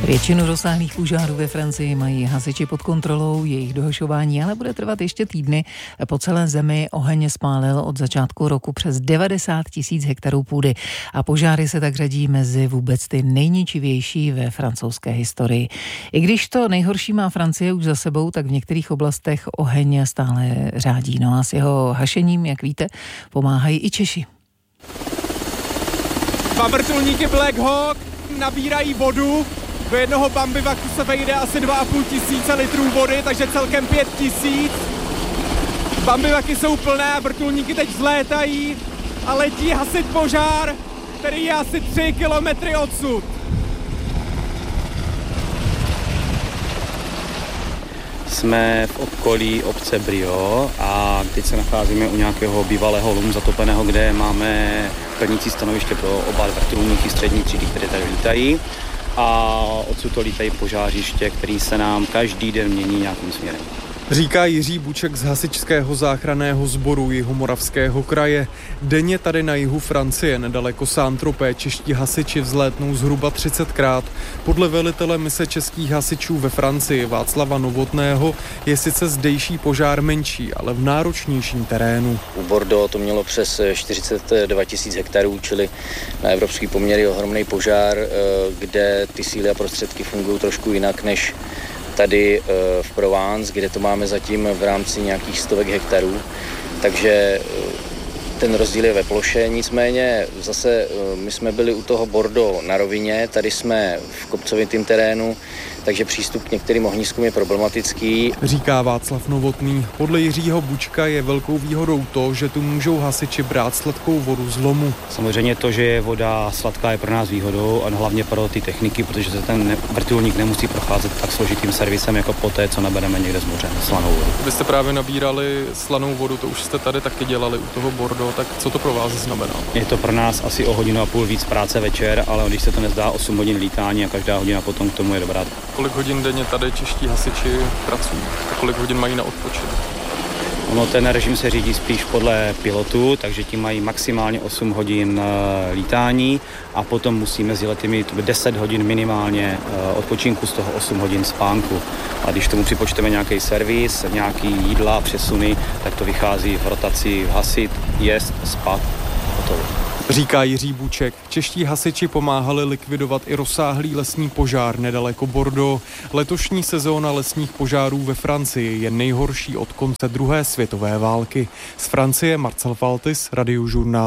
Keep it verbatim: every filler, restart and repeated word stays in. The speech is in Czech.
Většinu rozsáhlých požárů ve Francii mají hasiči pod kontrolou, jejich dohašování ale bude trvat ještě týdny. Po celé zemi oheň spálil od začátku roku přes devadesát tisíc hektarů půdy a požáry se tak řadí mezi vůbec ty nejničivější ve francouzské historii. I když to nejhorší má Francie už za sebou, tak v některých oblastech oheň stále řádí. No a s jeho hašením, jak víte, pomáhají i Češi. Dva vrtulníky Black Hawk nabírají vodu. Do jednoho bambivaku se vejde asi dva a půl tisíce litrů vody, takže celkem pět tisíc. Bambivaky jsou plné, vrtulníky teď vzlétají a letí hasit požár, který je asi tři kilometry odsud. Jsme v okolí obce Brio a teď se nacházíme u nějakého bývalého lomu zatopeného, kde máme plnící stanoviště pro oba vrtulníky střední třídy, které tady lítají. A odsud to lítají požářiště, který se nám každý den mění nějakým směrem. Říká Jiří Buček z hasičského záchranného sboru Jihomoravského kraje. Denně tady na jihu Francie, nedaleko Saint-Tropez, čeští hasiči vzlétnou zhruba třicetkrát. Podle velitele mise českých hasičů ve Francii Václava Novotného je sice zdejší požár menší, ale v náročnějším terénu. U Bordeaux to mělo přes čtyřicet dva tisíc hektarů, čili na evropský poměr je ohromný požár, kde ty síly a prostředky fungují trošku jinak než tady v Provence, kde to máme zatím v rámci nějakých stovek hektarů, takže ten rozdíl je ve ploše, nicméně zase my jsme byli u toho Bordeaux na rovině, tady jsme v kopcovitém terénu, takže přístup k některým ohniskům je problematický. Říká Václav Novotný. Podle Jiřího Bučka je velkou výhodou to, že tu můžou hasiči brát sladkou vodu z lomu. Samozřejmě to, že je voda sladká, je pro nás výhodou a hlavně pro ty techniky, protože se ten vrtulník nemusí procházet tak složitým servisem jako poté, co nabereme někde z moře slanou vodu. Vy jste právě nabírali slanou vodu, to už jste tady taky dělali u toho Bordeaux, tak co to pro vás znamená? Je to pro nás asi o hodinu a půl víc práce večer, ale když se to nezdá osm hodin lítání a každá hodina potom k tomu je dobrá. Kolik hodin denně tady čeští hasiči pracují? A kolik hodin mají na odpočinek? Ono, ten režim se řídí spíš podle pilotů, takže ti mají maximálně osm hodin lítání a potom musí mezi lety mít deset hodin minimálně odpočinku, z toho osm hodin spánku. A když tomu připočteme nějaký servis, nějaký jídla, přesuny, tak to vychází v rotaci hasit, jíst, spát, hotovo. Říká Jiří Buček. Čeští hasiči pomáhali likvidovat i rozsáhlý lesní požár nedaleko Bordeaux. Letošní sezóna lesních požárů ve Francii je nejhorší od konce druhé světové války. Z Francie Marcel Faltis, Radiožurnál.